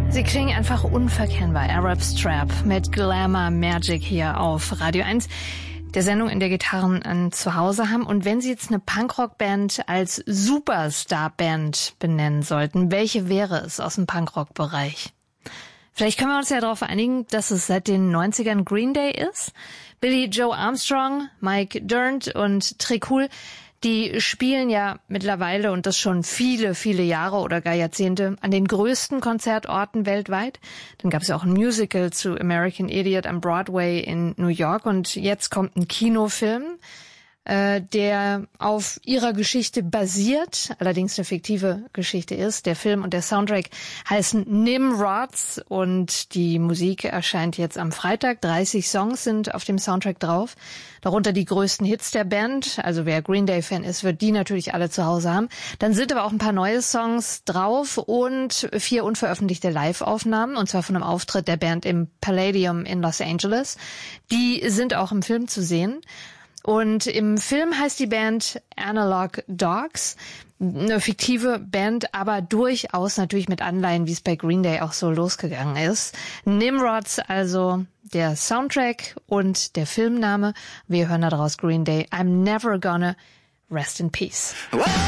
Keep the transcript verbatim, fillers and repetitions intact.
Sie klingen einfach unverkennbar. Arab Strap mit Glamour Magic hier auf Radio eins. Der Sendung, in der Gitarren ein Zuhause haben. Und wenn Sie jetzt eine Punkrock-Band als Superstar-Band benennen sollten, welche wäre es aus dem Punkrock-Bereich? Vielleicht können wir uns ja darauf einigen, dass es seit den neunzigern Green Day ist. Billy Joe Armstrong, Mike Dirnt und Trick Hull, die spielen ja mittlerweile, und das schon viele, viele Jahre oder gar Jahrzehnte, an den größten Konzertorten weltweit. Dann gab es ja auch ein Musical zu American Idiot am Broadway in New York. Und jetzt kommt ein Kinofilm, äh, der auf ihrer Geschichte basiert, allerdings eine fiktive Geschichte ist. Der Film und der Soundtrack heißen Nimrods und die Musik erscheint jetzt am Freitag. dreißig Songs sind auf dem Soundtrack drauf. Darunter die größten Hits der Band. Also wer Green Day-Fan ist, wird die natürlich alle zu Hause haben. Dann sind aber auch ein paar neue Songs drauf und vier unveröffentlichte Live-Aufnahmen, und zwar von einem Auftritt der Band im Palladium in Los Angeles. Die sind auch im Film zu sehen. Und im Film heißt die Band Analog Dogs. Eine fiktive Band, aber durchaus natürlich mit Anleihen, wie es bei Green Day auch so losgegangen ist. Nimrods, also der Soundtrack und der Filmname. Wir hören daraus Green Day, I'm Never Gonna Rest in Peace.